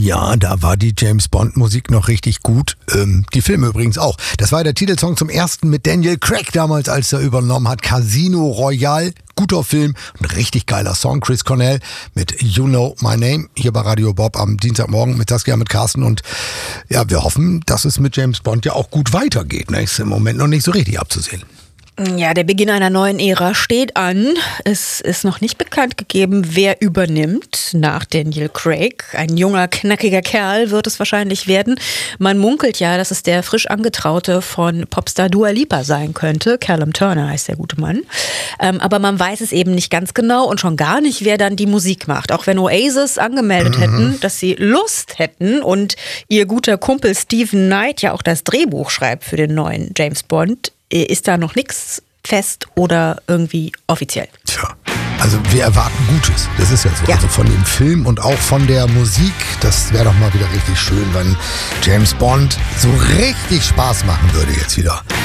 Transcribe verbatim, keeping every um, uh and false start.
Ja, da war die James-Bond-Musik noch richtig gut. Ähm, die Filme übrigens auch. Das war der Titelsong zum ersten mit Daniel Craig damals, als er übernommen hat. Casino Royale. Guter Film, ein richtig geiler Song. Chris Cornell mit You Know My Name hier bei Radio Bob am Dienstagmorgen mit Saskia, mit Carsten. Und ja, wir hoffen, dass es mit James Bond ja auch gut weitergeht. Ne? Ist im Moment noch nicht so richtig abzusehen. Ja, der Beginn einer neuen Ära steht an. Es ist noch nicht bekannt gegeben, wer übernimmt nach Daniel Craig. Ein junger, knackiger Kerl wird es wahrscheinlich werden. Man munkelt ja, dass es der frisch Angetraute von Popstar Dua Lipa sein könnte. Callum Turner heißt der gute Mann. Ähm, aber man weiß es eben nicht ganz genau und schon gar nicht, wer dann die Musik macht. Auch wenn Oasis angemeldet mhm. hätten, dass sie Lust hätten und ihr guter Kumpel Steven Knight ja auch das Drehbuch schreibt für den neuen James Bond, ist da noch nichts fest oder irgendwie offiziell. Tja, also wir erwarten Gutes. Das ist ja so. Ja. Also von dem Film und auch von der Musik. Das wäre doch mal wieder richtig schön, wenn James Bond so richtig Spaß machen würde jetzt wieder.